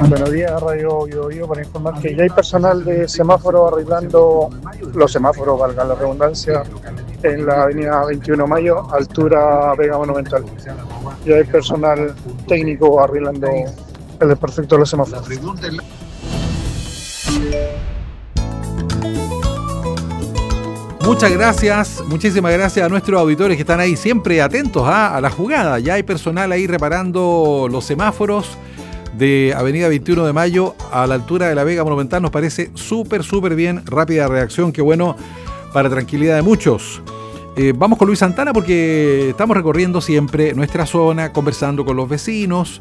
Buenos días, Radio Biobío, para informar que ya hay personal de semáforo arreglando los semáforos, valga la redundancia, en la avenida 21 de Mayo, altura Vega Monumental. Ya hay personal técnico arreglando el desperfecto de los semáforos. Muchas gracias, muchísimas gracias a nuestros auditores que están ahí siempre atentos a la jugada. Ya hay personal ahí reparando los semáforos de Avenida 21 de Mayo a la altura de la Vega Monumental. Nos parece súper bien, rápida reacción, qué bueno, para tranquilidad de muchos. Vamos con Luis Santana porque estamos recorriendo siempre nuestra zona, conversando con los vecinos,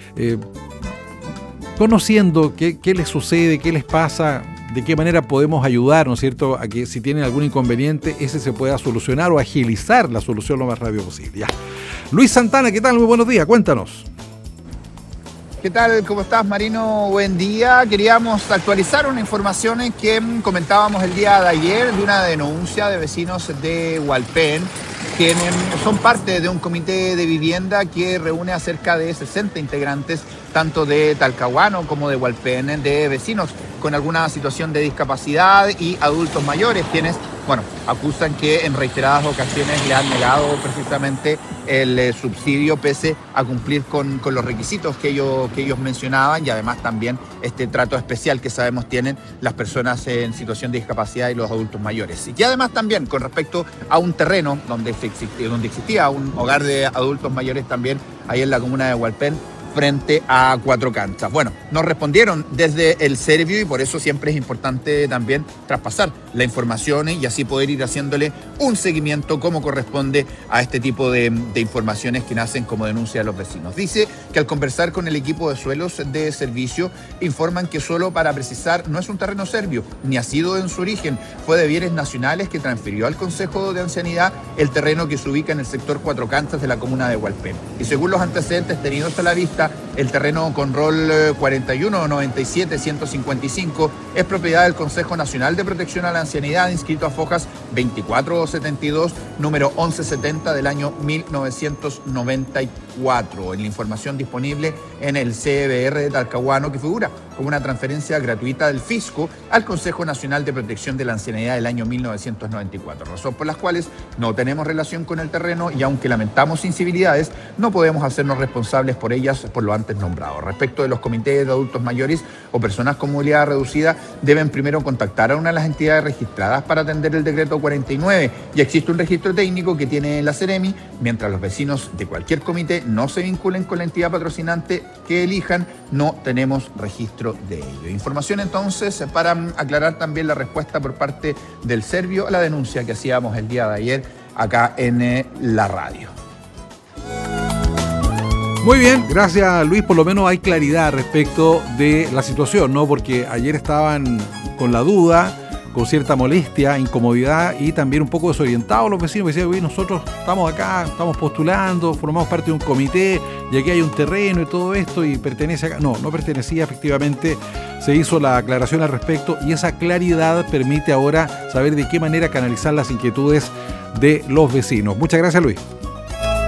conociendo qué les sucede, qué les pasa, de qué manera podemos ayudar, ¿no es cierto?, a que si tienen algún inconveniente, ese se pueda solucionar o agilizar la solución lo más rápido posible. Ya. Luis Santana, ¿qué tal? Muy buenos días, cuéntanos. ¿Qué tal? ¿Cómo estás, Marino? Buen día. Queríamos actualizar una información que comentábamos el día de ayer de una denuncia de vecinos de Hualpén, que son parte de un comité de vivienda que reúne a cerca de 60 integrantes, tanto de Talcahuano como de Hualpén, de vecinos con alguna situación de discapacidad y adultos mayores, quienes, acusan que en reiteradas ocasiones le han negado precisamente el subsidio pese a cumplir con los requisitos que ellos mencionaban, y además también este trato especial que sabemos tienen las personas en situación de discapacidad y los adultos mayores. Y además también con respecto a un terreno donde existía un hogar de adultos mayores también ahí en la comuna de Hualpén, frente a Cuatro Canchas. Nos respondieron desde el Servio y por eso siempre es importante también traspasar la información y así poder ir haciéndole un seguimiento como corresponde a este tipo de informaciones que nacen como denuncia de los vecinos. Dice que al conversar con el equipo de suelos de servicio, informan que solo para precisar no es un terreno serbio, ni ha sido en su origen, fue de Bienes Nacionales que transfirió al Consejo de Ancianidad el terreno que se ubica en el sector Cuatro Canchas de la comuna de Hualpén. Y según los antecedentes tenidos a la vista, el terreno con rol 4197-155 es propiedad del Consejo Nacional de Protección a la Ancianidad, inscrito a Fojas 2472, número 1170 del año 1994. En la información disponible en el CBR de Talcahuano, que figura como una transferencia gratuita del fisco al Consejo Nacional de Protección de la Ancianidad del año 1994, razón por las cuales no tenemos relación con el terreno y aunque lamentamos incivilidades, no podemos hacernos responsables por ellas por lo antes nombrado. Respecto de los comités de adultos mayores o personas con movilidad reducida, deben primero contactar a una de las entidades registradas para atender el decreto 49 y existe un registro técnico que tiene la Seremi, mientras los vecinos de cualquier comité no se vinculen con la entidad patrocinante que elijan, no tenemos registro de ello. Información entonces para aclarar también la respuesta por parte del Servio a la denuncia que hacíamos el día de ayer acá en la radio. Muy bien, gracias Luis, por lo menos hay claridad respecto de la situación, ¿no? Porque ayer estaban con la duda, con cierta molestia, incomodidad y también un poco desorientados los vecinos. Decían, uy, nosotros estamos acá, estamos postulando, formamos parte de un comité y aquí hay un terreno y todo esto y pertenece acá. No pertenecía, efectivamente, se hizo la aclaración al respecto y esa claridad permite ahora saber de qué manera canalizar las inquietudes de los vecinos. Muchas gracias, Luis.